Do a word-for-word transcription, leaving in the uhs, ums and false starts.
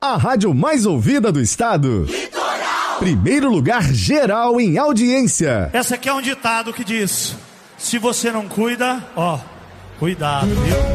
a rádio mais ouvida do estado. Litoral. Primeiro lugar geral em audiência. Essa aqui é um ditado que diz: se você não cuida, ó, cuidado, viu?